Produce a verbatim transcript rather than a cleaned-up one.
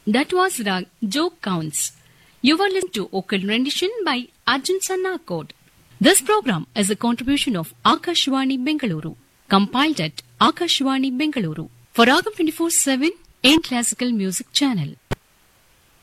That was Rag Joke Counts. You were listening to vocal rendition by Arjun Sannakot. This program is a contribution of Akashwani Bengaluru, compiled at Akashwani Bengaluru for Ragam twenty-four seven in Classical Music Channel.